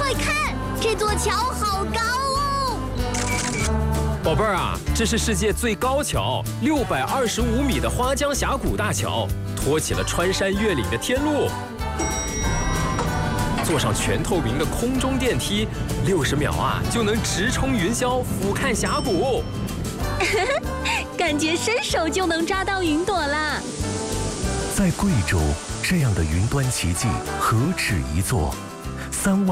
快看，这座桥好高哦！ 宝贝儿啊，这是世界最高桥，625米的花江峡谷大桥，托起了穿山越岭的天路。坐上全透明的空中电梯，60秒啊就能直冲云霄，俯瞰峡谷。 感觉伸手就能抓到云朵啦！ 在贵州，这样的云端奇迹何止一座？3万。